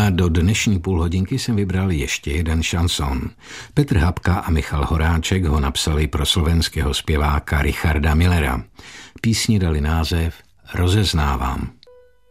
a do dnešní půlhodinky jsem vybral ještě jeden šanson. Petr Habka a Michal Horáček ho napsali pro slovenského zpěváka Richarda Millera. Písni dali název Rozeznávám.